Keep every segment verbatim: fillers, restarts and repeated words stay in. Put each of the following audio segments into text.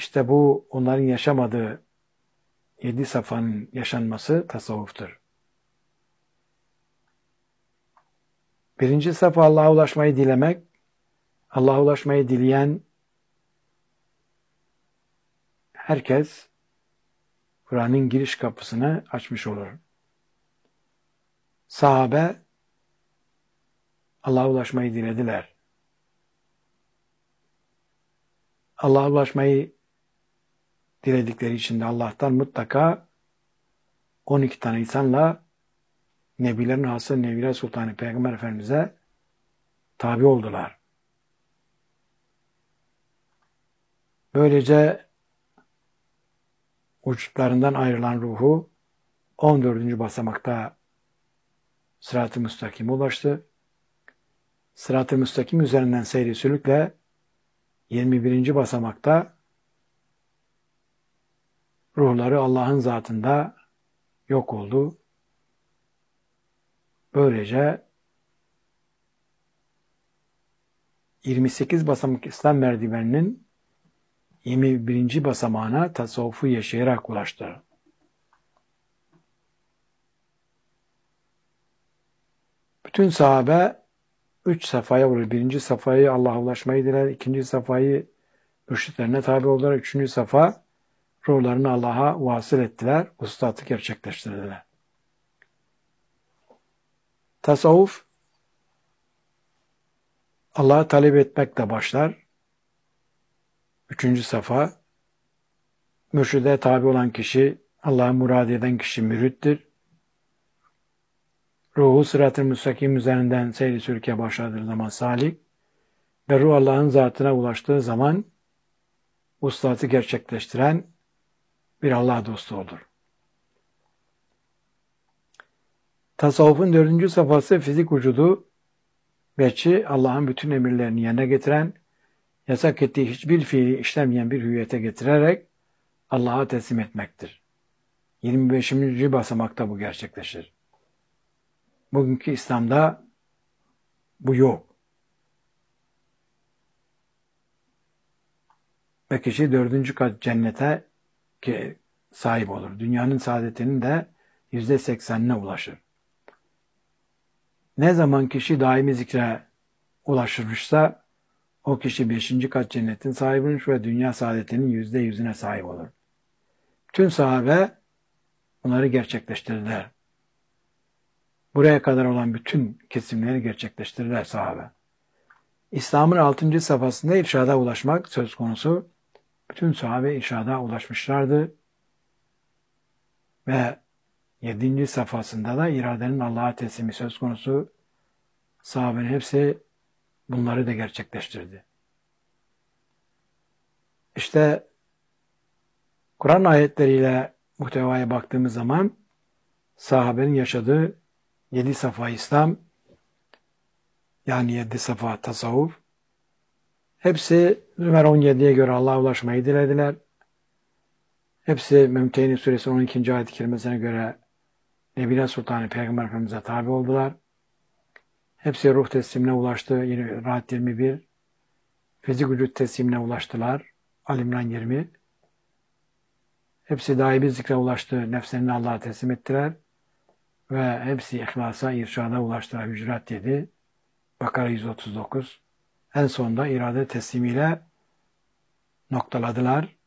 İşte bu onların yaşamadığı yedi safhanın yaşanması tasavvuftur. Birinci safa Allah'a ulaşmayı dilemek, Allah'a ulaşmayı dileyen herkes Kur'an'ın giriş kapısını açmış olur. Sahabe Allah'a ulaşmayı dilediler. Allah'a ulaşmayı diledikleri için de Allah'tan mutlaka on iki tane insanla Nebilerin hası Nebiler Sultanı Peygamber Efendimiz'e tabi oldular. Böylece vücutlarından ayrılan ruhu on dördüncü basamakta Sırat-ı Müstakim'e ulaştı. Sırat-ı Müstakim üzerinden seyri sülükle yirmi birinci basamakta ruhları Allah'ın zatında yok oldu. Böylece yirmi sekiz basamak İslam merdiveninin yirmi birinci basamağına tasavvufu yaşayarak ulaştı. Bütün sahabe üç safhaya uğradı. Birinci safhayı Allah'a ulaşmayı diler. İkinci safhayı mürşitlerine tabi oldular. Üçüncü safa ruhlarını Allah'a vasıl ettiler. Vuslatı gerçekleştirdiler. Tasavvuf Allah'ı talep etmekle başlar. Üçüncü safa mürşide tabi olan kişi, Allah'a murad eden kişi mürittir. Ruhu sırat-ı müstakim üzerinden seyri sülüke başladığı zaman salik ve ruh Allah'ın zatına ulaştığı zaman vuslatı gerçekleştiren bir Allah dostu olur. Tasavvufun dördüncü safhası fizik vücudu veçi Allah'ın bütün emirlerini yerine getiren, yasak ettiği hiçbir fiili işlemeyen bir hüviyete getirerek Allah'a teslim etmektir. yirmi beşinci basamakta bu gerçekleşir. Bugünkü İslam'da bu yok. Ve kişi dördüncü kat cennete ki sahip olur. Dünyanın saadetinin de yüzde seksenine ulaşır. Ne zaman kişi daimi zikre ulaşırmışsa o kişi beşinci kat cennetin sahibiymiş ve dünya saadetinin yüzde yüzüne sahip olur. Tüm sahabe bunları gerçekleştirdiler. Buraya kadar olan bütün kesimleri gerçekleştirdiler sahabe. İslam'ın altıncı safhasında irşada ulaşmak söz konusu. Bütün sahabe irşada ulaşmışlardı. Ve yedinci safhasında da iradenin Allah'a teslimi söz konusu. Sahabenin hepsi bunları da gerçekleştirdi. İşte Kur'an ayetleriyle muhtevaya baktığımız zaman sahabenin yaşadığı yedi safa İslam, yani yedi safa tasavvuf, hepsi Zümer on yediye göre Allah'a ulaşmayı dilediler. Hepsi Mümtehine Suresi'nin on ikinci ayet-i kerimesine göre Nebiler Sultanı Peygamber Efendimiz'e tabi oldular. Hepsi ruh teslimine ulaştı. Yine Rahat yirmi bir. Fizik vücut teslimine ulaştılar. Al-İmran yirmi. Hepsi daimi zikre ulaştı. Nefslerini Allah'a teslim ettiler. Ve hepsi ihlasa, irşada ulaştılar. Hücurat yedi. Bakara yüz otuz dokuz. En sonunda irade teslimiyle noktaladılar.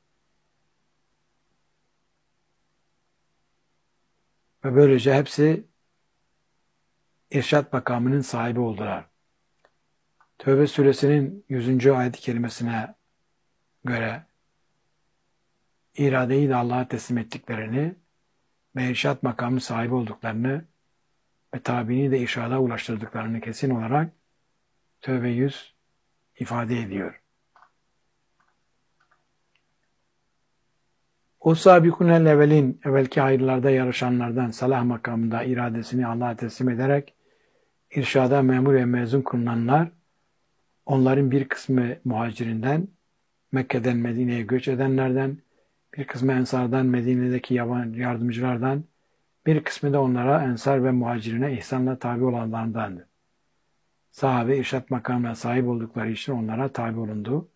Ve böylece hepsi irşat makamının sahibi oldular. Tevbe suresinin yüzüncü ayet-i kerimesine göre iradeyi de Allah'a teslim ettiklerini ve irşat makamının sahibi olduklarını ve tabini de irşada ulaştırdıklarını kesin olarak Tevbe yüz ifade ediyor. O sabikunel evvelin, evvelki hayırlarda yarışanlardan salah makamında iradesini Allah'a teslim ederek irşada memur ve mezun kılınanlar, onların bir kısmı muhacirinden, Mekke'den Medine'ye göç edenlerden, bir kısmı Ensar'dan, Medine'deki yardımcılardan, bir kısmı da onlara Ensar ve muhacirine ihsanla tabi olanlardandı. Sahabe irşat makamına sahip oldukları için onlara tabi olundu.